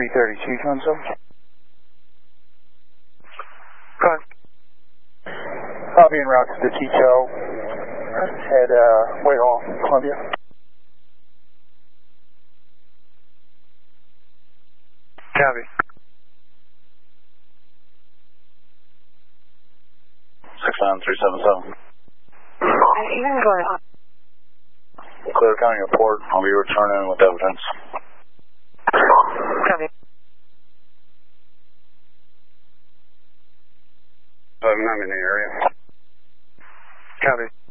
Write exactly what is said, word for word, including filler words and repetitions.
three thirty-two, Consul. Go ahead. Copy en route to the T T O. Head uh, Whitehall, Columbia. Copy. six nine three seven seven. Even going on. Clear County report. I'll be returning with evidence. Copy. I'm not in the area. Copy.